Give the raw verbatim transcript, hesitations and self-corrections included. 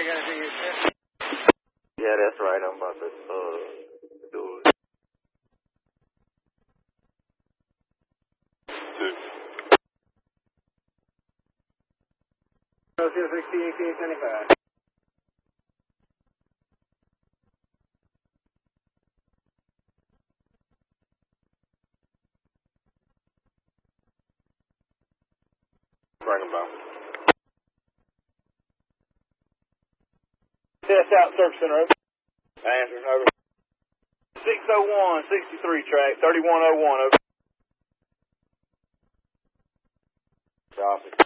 got to get set. Yeah, that's right. I'm about to uh do it. sixty-eight seventy-five. Bring them back. Test out Cirque Center, over. Answer, over. six oh one, sixty-three track, thirty-one oh one, over. Copy.